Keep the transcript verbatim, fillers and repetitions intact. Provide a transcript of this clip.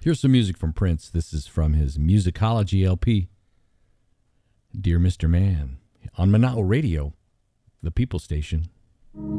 Here's some music from Prince. This is from his Musicology L P. Dear Mister Man, on Manao Radio, the People Station.